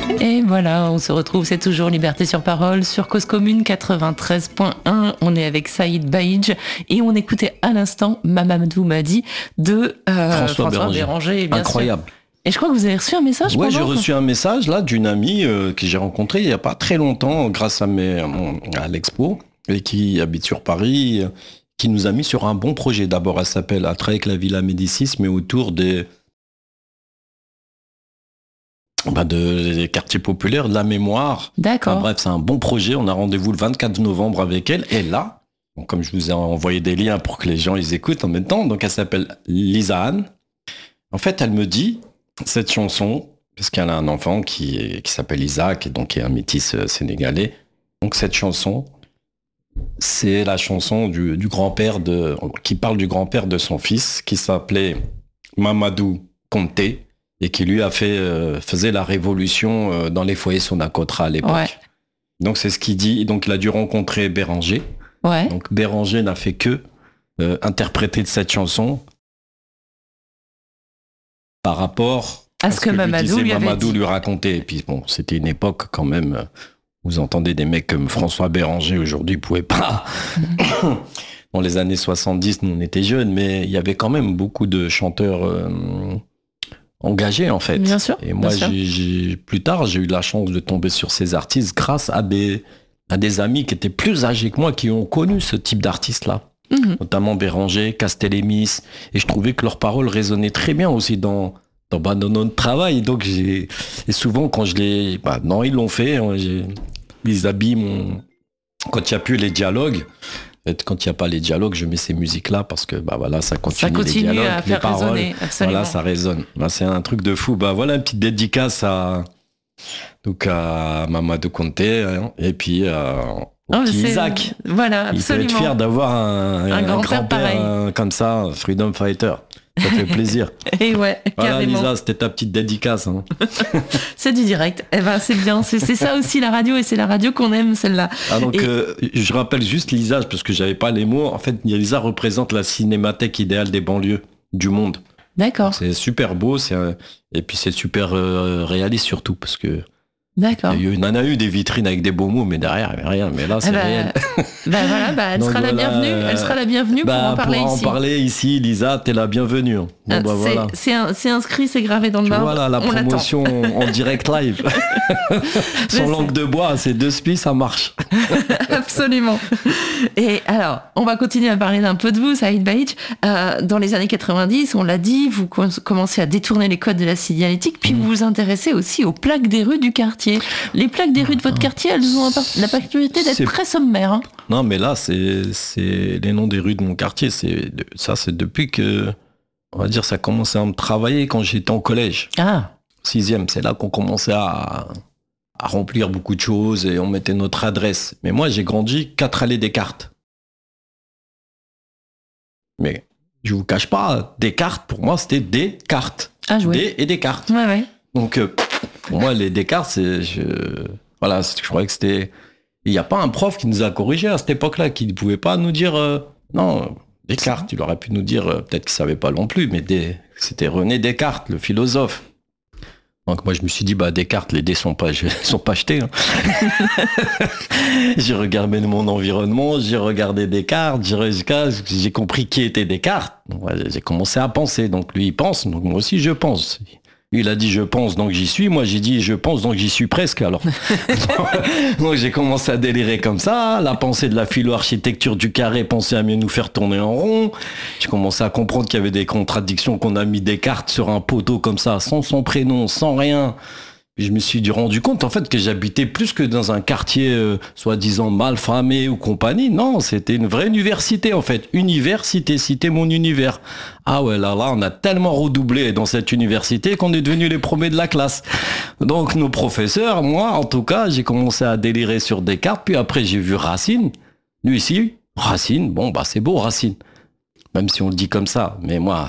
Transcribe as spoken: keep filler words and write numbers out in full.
Et voilà, on se retrouve, c'est toujours Liberté sur Parole sur Cause Commune quatre-vingt-treize point un. On est avec Saïd Baïdj et on écoutait à l'instant Mamadou Madi de euh, François, François Béranger. Béranger. Bien Incroyable. Sûr. Et je crois que vous avez reçu un message. Oui, pendant... j'ai reçu un message là d'une amie euh, que j'ai rencontrée il n'y a pas très longtemps grâce à, mes, à l'expo et qui habite sur Paris, euh, qui nous a mis sur un bon projet. D'abord, elle s'appelle « À travailler avec la Villa Médicis », mais autour des... Bah de, des quartiers populaires, de la mémoire. D'accord. Enfin, bref, c'est un bon projet. On a rendez-vous le vingt-quatre novembre avec elle. Et là, bon, comme je vous ai envoyé des liens pour que les gens ils écoutent en même temps, donc elle s'appelle Lisa Anne. En fait, elle me dit, cette chanson, parce qu'elle a un enfant qui, est, qui s'appelle Isaac, et donc qui est un métis sénégalais. Donc cette chanson, c'est la chanson du, du grand-père de, qui parle du grand-père de son fils, qui s'appelait Mamadou Konté, et qui lui a fait euh, faisait la révolution euh, dans les foyers Sonacotra à l'époque. Ouais. Donc c'est ce qu'il dit. Donc il a dû rencontrer Béranger. Ouais. Donc Béranger n'a fait que euh, interpréter de cette chanson par rapport à ce, à ce que, que Mamadou, lui, lui, Mamadou avait lui racontait. Et puis bon, c'était une époque quand même. Vous entendez des mecs comme François Béranger aujourd'hui, ils pouvaient pas. Dans les années soixante-dix, nous on était jeunes, mais il y avait quand même beaucoup de chanteurs. Euh, engagé en fait. Bien sûr. Et moi, j'ai, j'ai, plus tard, j'ai eu la chance de tomber sur ces artistes grâce à des, à des amis qui étaient plus âgés que moi qui ont connu ce type d'artistes-là. Mm-hmm. Notamment Béranger, Castellémis. Et je trouvais que leurs paroles résonnaient très bien aussi dans, dans, bah, dans notre travail. Donc, j'ai, et souvent, quand je les. Bah, non, ils l'ont fait. Hein, j'ai, ils habillent mon. Quand il n'y a plus les dialogues. Quand il n'y a pas les dialogues, je mets ces musiques-là parce que bah voilà, ça continue, ça continue les dialogues, à faire les paroles, résonner, absolument. Voilà, ça résonne. Bah, c'est un truc de fou. Bah voilà, une petite dédicace à donc à Mamadou Konté hein, et puis euh, au oh, petit Isaac. Voilà, absolument. Il peut être fier d'avoir un, un, un grand-père, grand-père un, comme ça, Freedom Fighter. Ça fait plaisir. Et ouais, voilà, carrément. Lisa, c'était ta petite dédicace. Hein. C'est du direct. Eh ben, c'est bien. C'est, c'est ça aussi la radio, et c'est la radio qu'on aime, celle-là. Ah, donc, et... euh, je rappelle juste Lisa, parce que j'avais pas les mots. En fait, Lisa représente la cinémathèque idéale des banlieues du monde. D'accord. Donc, c'est super beau, c'est un... et puis c'est super euh, réaliste surtout, parce que D'accord. Il y en a eu des vitrines avec des beaux mots, mais derrière, il n'y avait rien. Mais là, c'est bah, réel. Bah voilà, bah, elle, Donc sera voilà, la bienvenue, elle sera la bienvenue bah, pour en parler pour ici. Pour en parler ici, Lisa, t'es la bienvenue. Bon, ah, bah, c'est, voilà. c'est, un, c'est inscrit, c'est gravé dans le marbre. Voilà, la on promotion en direct live. Sans langue de bois, c'est deux spies, ça marche. Absolument. Et alors, on va continuer à parler d'un peu de vous, Saïd Baïdj. Euh, dans les années quatre-vingt-dix, on l'a dit, vous commencez à détourner les codes de la signalétique, puis mmh. vous vous intéressez aussi aux plaques des rues du quartier. Les plaques des rues de votre quartier, elles ont la particularité d'être c'est... très sommaires. Hein. Non, mais là, c'est, c'est les noms des rues de mon quartier. C'est, ça, c'est depuis que, on va dire, ça a commencé à me travailler quand j'étais en collège. Ah. Sixième, c'est là qu'on commençait à, à remplir beaucoup de choses et on mettait notre adresse. Mais moi, j'ai grandi quatre allées Descartes. Mais je vous cache pas, Descartes, pour moi, c'était des cartes. Ah, joué. Des et des cartes. Ouais, ouais. Donc, euh, pour moi, les Descartes, c'est... Je... Voilà, je croyais que c'était... Il n'y a pas un prof qui nous a corrigé à cette époque-là, qui ne pouvait pas nous dire... Euh, non, Descartes, il aurait pu nous dire... Euh, peut-être qu'il ne savait pas non plus, mais des... c'était René Descartes, le philosophe. Donc moi, je me suis dit, bah Descartes, les dés sont pas, sont pas jetés. Hein. J'ai regardé mon environnement, j'ai regardé Descartes, j'ai, j'ai compris qui était Descartes. Donc, ouais, j'ai commencé à penser. Donc lui, il pense, donc moi aussi, je pense. Il a dit je pense donc j'y suis, moi j'ai dit je pense donc j'y suis presque alors. Donc j'ai commencé à délirer comme ça, la pensée de la philo-architecture du carré pensait à mieux nous faire tourner en rond. J'ai commencé à comprendre qu'il y avait des contradictions, qu'on a mis Descartes sur un poteau comme ça, sans son prénom, sans rien. Je me suis rendu compte en fait que j'habitais plus que dans un quartier euh, soi-disant malfamé ou compagnie. Non, c'était une vraie université en fait. Université, c'était mon univers. Ah ouais, là là, on a tellement redoublé dans cette université qu'on est devenus les premiers de la classe. Donc nos professeurs, moi en tout cas, j'ai commencé à délirer sur Descartes. Puis après j'ai vu Racine. Lui ici, Racine, bon bah c'est beau Racine. Même si on le dit comme ça, mais moi,